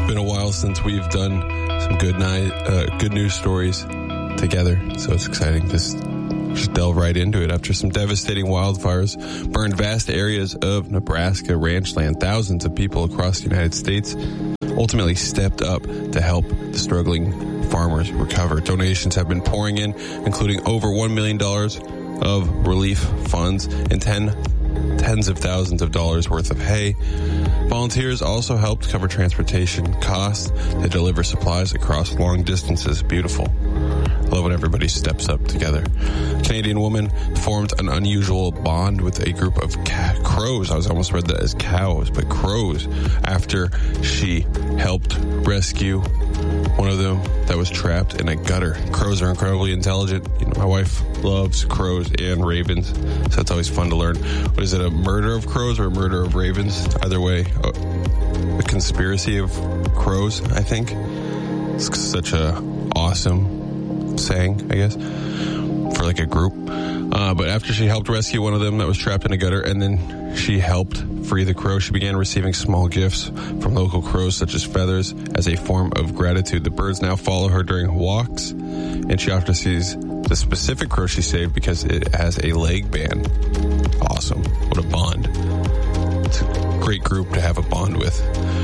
been a while since we've done some good news stories together, so it's exciting to just delve right into it. After some devastating wildfires burned vast areas of Nebraska ranch land, thousands of people across the United States ultimately stepped up to help the struggling farmers recover. Donations have been pouring in, including over $1 million of relief funds and tens of thousands of dollars worth of hay. Volunteers also helped cover transportation costs to deliver supplies across long distances. Beautiful. I love when everybody steps up together. A Canadian woman formed an unusual bond with a group of crows. I almost read that as cows, but crows, after she helped rescue one of them that was trapped in a gutter. Crows are incredibly intelligent. You know, my wife loves crows and ravens, so it's always fun to learn. What is it, a murder of crows or a murder of ravens? Either way, a conspiracy of crows, I think. It's such a awesome saying, I guess, for like a group. But after she helped rescue one of them that was trapped in a gutter, and then she helped free the crow, she began receiving small gifts from local crows, such as feathers, as a form of gratitude. The birds now follow her during walks, and she often sees the specific crow she saved because it has a leg band. Awesome. What a bond. It's a great group to have a bond with.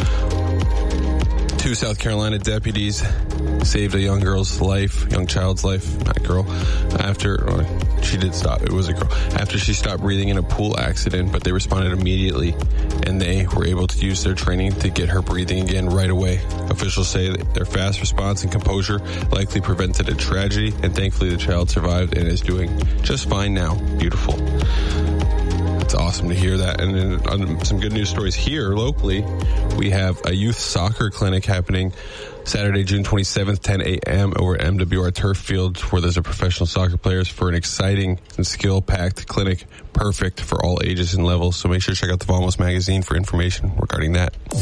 2 South Carolina deputies saved a young child's life, not girl, after she did stop. It was a girl. After she stopped breathing in a pool accident, but they responded immediately, and they were able to use their training to get her breathing again right away. Officials say that their fast response and composure likely prevented a tragedy, and thankfully the child survived and is doing just fine now. Beautiful. It's awesome to hear that. And then on some good news stories here locally, we have a youth soccer clinic happening Saturday, June 27th, 10 a.m. over at MWR Turf Field, where there's a professional soccer players for an exciting and skill-packed clinic, perfect for all ages and levels. So make sure to check out the Vamos magazine for information regarding that.